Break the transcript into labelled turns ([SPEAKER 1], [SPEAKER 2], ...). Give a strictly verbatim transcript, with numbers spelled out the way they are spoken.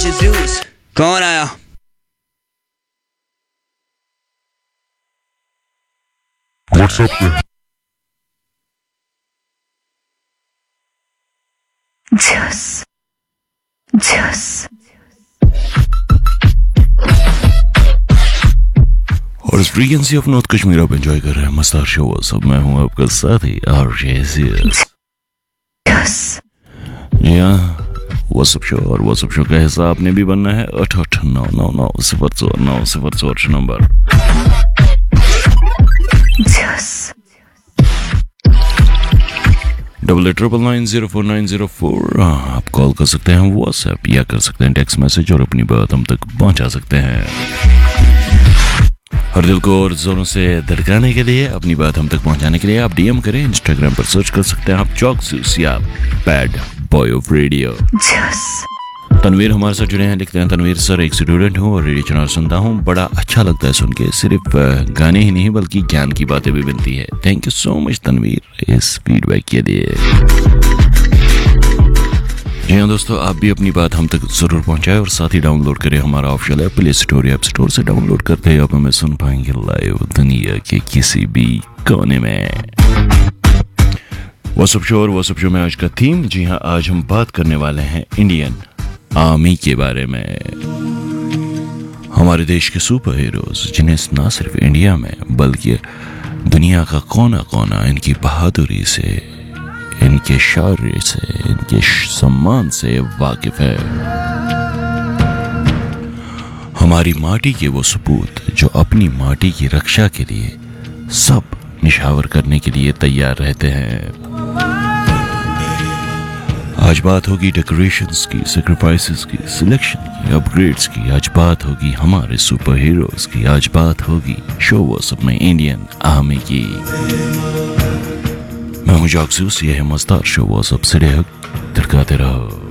[SPEAKER 1] Jesus, कौन आया?
[SPEAKER 2] WhatsApp पे
[SPEAKER 3] Just, just.
[SPEAKER 2] और इस फ्रीक्वेंसी ऑफ नॉर्थ कश्मीर आप एंजॉय कर रहे हैं मस्तार शो। सब मैं हूं आपका साथी आरजे
[SPEAKER 3] Yes.
[SPEAKER 2] जी हाँ, व्हाट्सएप शो और व्हाट्सएप शो का हिस्सा आपने भी बनना है आठ आठ नौ नौ नौ सिफर चार नौ सिफर चार number
[SPEAKER 3] Just.
[SPEAKER 2] Double eight triple nine zero four nine zero four. आप कॉल कर सकते हैं व्हाट्सएप या कर सकते हैं टेक्स्ट मैसेज और अपनी बात हम तक पहुंचा सकते हैं। हर दिल को और जोरों से धड़काने के लिए, अपनी बात हम तक पहुंचाने के लिए आप डीएम करें। इंस्टाग्राम पर सर्च कर सकते हैं आप चॉक्स या bad boy of radio.
[SPEAKER 3] Just.
[SPEAKER 2] Tanveer हमारे साथ जुड़े हैं, लिखते हैं तनवीर सर एक स्टूडेंट हूँ और रेडियो चैनल सुनता हूँ, बड़ा अच्छा लगता है सुन के, सिर्फ गाने ही नहीं बल्कि ज्ञान की बातें भी बनती है। Thank you so much Tanveer इस फीडबैक के लिए। जी हाँ दोस्तों, आप भी अपनी बात हम तक जरूर पहुंचाएं और साथ ही डाउनलोड करें हमारा official app play store app store से। डाउनलोड करते ही आप हमें सुन पाएंगे लाइव दुनिया के किसी भी कोने में। व्हाट्सएप शो और व्हाट्सएप शो में आज का थीम, जी हाँ, आज हम बात करने वाले हैं इंडियन आर्मी के बारे में। हमारे देश के सुपर हीरोज जिन्हें ना सिर्फ इंडिया में बल्कि दुनिया का कोना कोना इनकी बहादुरी से, इनके शौर्य से, इनके सम्मान से वाकिफ है। हमारी माटी के वो सपूत जो अपनी माटी की रक्षा के लिए सब निशावर करने के लिए तैयार रहते हैं। आज बात होगी डेकोरेशंस की, सैक्रिफाइसेस की, सिलेक्शन की, अपग्रेड्स की। आज बात होगी हमारे सुपर हीरोज की। आज बात होगी शो व्हाट्सएप में इंडियन आर्मी की। मैं हूं जॉक्सूस, ये है मस्तार शो व्हाट्सएप से धड़काते रहो।